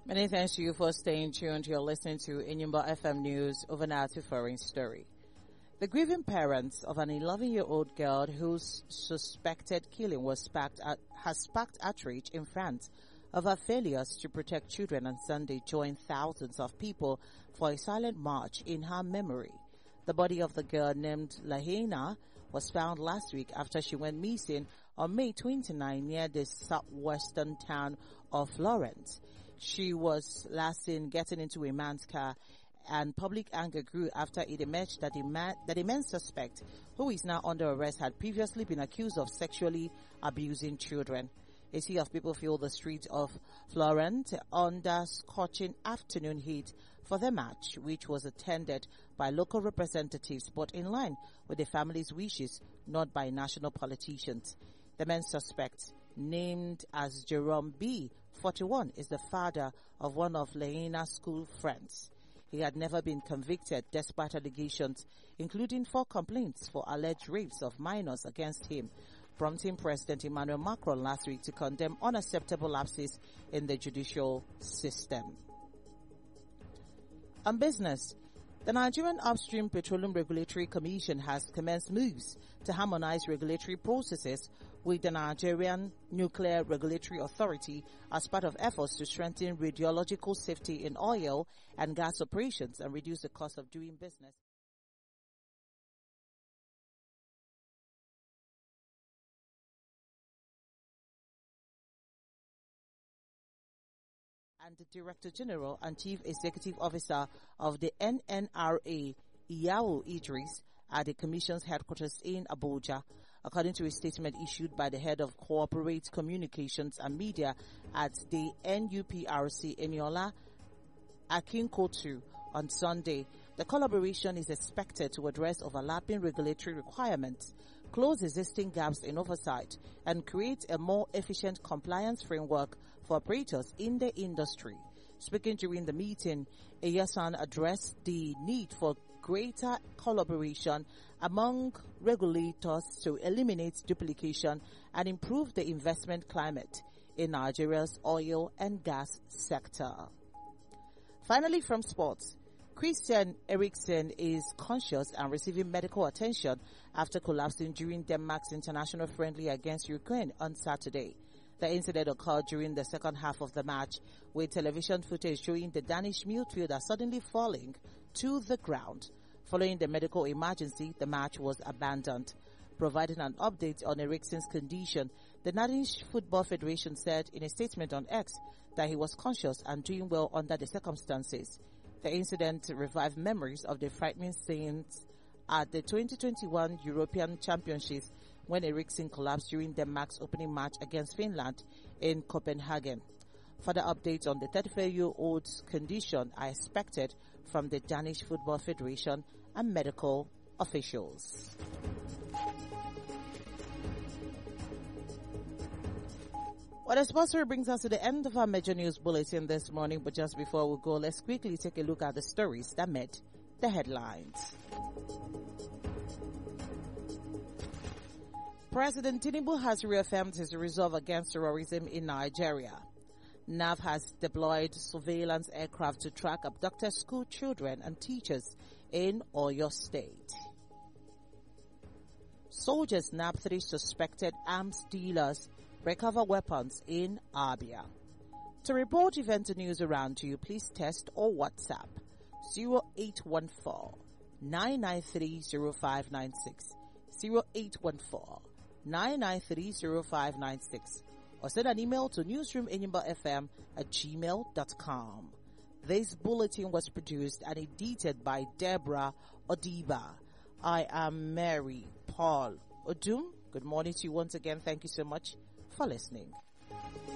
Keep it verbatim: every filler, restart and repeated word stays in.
Many thanks to you for staying tuned. You're listening to Enyimba F M News. Over now to foreign story. The grieving parents of an eleven-year-old girl whose suspected killing was sparked at, has sparked outrage in France over failures to protect children on Sunday joined thousands of people for a silent march in her memory. The body of the girl named Lahaina was found last week after she went missing on May twenty-ninth near the southwestern town of Florence. She was last seen getting into a man's car, and public anger grew after it emerged that a man, that a man suspect, who is now under arrest, had previously been accused of sexually abusing children. A sea of people filled the streets of Florence under scorching afternoon heat for the march, which was attended by local representatives but in line with the family's wishes, not by national politicians. The main suspect, named as Jerome B., forty-one, is the father of one of Lahaina's school friends. He had never been convicted despite allegations, including four complaints for alleged rapes of minors against him, prompting President Emmanuel Macron last week to condemn unacceptable lapses in the judicial system. On business, the Nigerian Upstream Petroleum Regulatory Commission has commenced moves to harmonize regulatory processes with the Nigerian Nuclear Regulatory Authority as part of efforts to strengthen radiological safety in oil and gas operations and reduce the cost of doing business. And the Director General and Chief Executive Officer of the N N R A, Iyawo Idris, at the Commission's headquarters in Abuja, according to a statement issued by the head of Corporate Communications and Media at the N U P R C, Eniola Akinkotu, on Sunday. The collaboration is expected to address overlapping regulatory requirements, close existing gaps in oversight, and create a more efficient compliance framework for operators in the industry. Speaking during the meeting, Eyasan addressed the need for greater collaboration among regulators to eliminate duplication and improve the investment climate in Nigeria's oil and gas sector. Finally, from sports, Christian Eriksen is conscious and receiving medical attention after collapsing during Denmark's international friendly against Ukraine on Saturday. The incident occurred during the second half of the match, with television footage showing the Danish midfielder suddenly falling to the ground. Following the medical emergency, the match was abandoned. Providing an update on Eriksen's condition, the Danish Football Federation said in a statement on X that he was conscious and doing well under the circumstances. The incident revived memories of the frightening scenes at the twenty twenty-one European Championships when Eriksen collapsed during Denmark's opening match against Finland in Copenhagen. Further updates on the thirty-four-year-old's condition are expected from the Danish Football Federation and medical officials. Well, the sports story brings us to the end of our major news bulletin this morning, but just before we go, let's quickly take a look at the stories that made the headlines. President Tinubu has reaffirmed his resolve against terrorism in Nigeria. N A V has deployed surveillance aircraft to track abducted school children and teachers in Oyo State. Soldiers nab three suspected arms dealers, recover weapons in Abia. To report event news around you, please text or WhatsApp zero eight one four, nine nine three, zero five nine six, zero eight one four, nine nine three, zero five nine six, or send an email to newsroomenyimba.fm at gmail dot com. This bulletin was produced and edited by Deborah Odiba. I am Mary Paul Odum. Good morning to you once again. Thank you so much for listening.